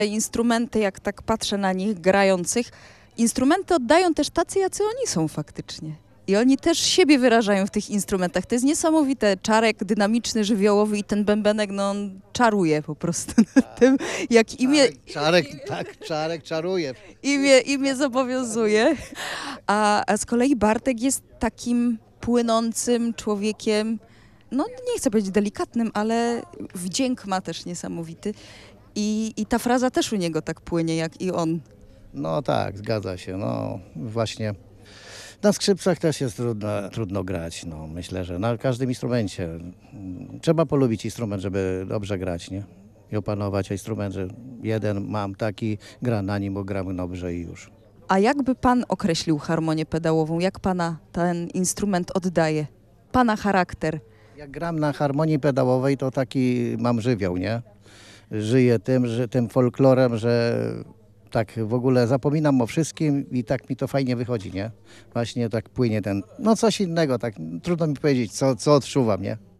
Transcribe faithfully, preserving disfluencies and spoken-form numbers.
Te instrumenty, jak tak patrzę na nich grających, instrumenty oddają też tacy, jacy oni są faktycznie. I oni też siebie wyrażają w tych instrumentach. To jest niesamowite. Czarek dynamiczny, żywiołowy i ten bębenek, no on czaruje po prostu na tym, jak imię, Czarek, tak, Czarek czaruje. imię, imię zobowiązuje. A, a z kolei Bartek jest takim płynącym człowiekiem, no nie chcę powiedzieć delikatnym, ale wdzięk ma też niesamowity. I, I ta fraza też u niego tak płynie, jak i on. No tak, zgadza się. No właśnie na skrzypcach też jest trudno, trudno grać. No, myślę, że na każdym instrumencie. Trzeba polubić instrument, żeby dobrze grać, nie? I opanować instrument, że jeden mam taki, gra na nim, bo gramy dobrze i już. A jakby pan określił harmonię pedałową? Jak pana ten instrument oddaje? Pana charakter? Jak gram na harmonii pedałowej, to taki mam żywioł, nie? Żyję tym, że, tym folklorem, że tak w ogóle zapominam o wszystkim i tak mi to fajnie wychodzi, nie? Właśnie tak płynie ten, no coś innego, tak trudno mi powiedzieć, co, co odczuwam, nie?